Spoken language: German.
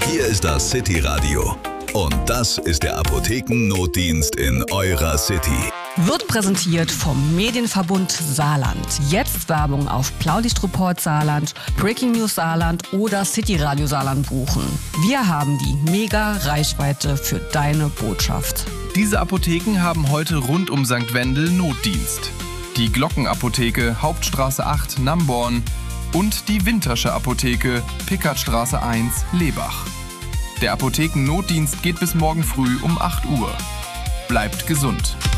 Hier ist das City Radio. Und das ist der Apothekennotdienst in eurer City. Wird präsentiert vom Medienverbund Saarland. Jetzt Werbung auf Blaulichtreport Saarland, Breaking News Saarland oder City Radio Saarland buchen. Wir haben die Mega-Reichweite für deine Botschaft. Diese Apotheken haben heute rund um St. Wendel Notdienst. Die Glockenapotheke, Hauptstraße 8, Namborn und die Wintersche Apotheke, Pickertstraße 1, Lebach. Der Apothekennotdienst geht bis morgen früh um 8 Uhr. Bleibt gesund.